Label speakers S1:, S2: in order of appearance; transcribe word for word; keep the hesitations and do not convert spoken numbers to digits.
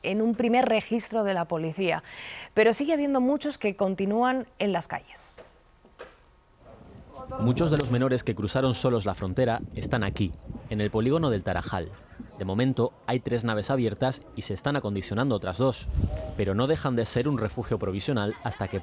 S1: en un primer registro de la policía. Pero sigue habiendo muchos que continúan en las calles.
S2: Muchos de los menores que cruzaron solos la frontera están aquí, en el polígono del Tarajal. De momento hay tres naves abiertas y se están acondicionando otras dos, pero no dejan de ser un refugio provisional hasta que